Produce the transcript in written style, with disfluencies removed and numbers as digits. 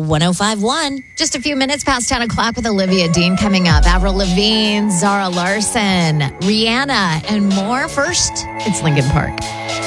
1051. Just a few minutes past 10 o'clock with Olivia Dean coming up. Avril Lavigne, Zara Larson, Rihanna, and more. First, it's Linkin Park.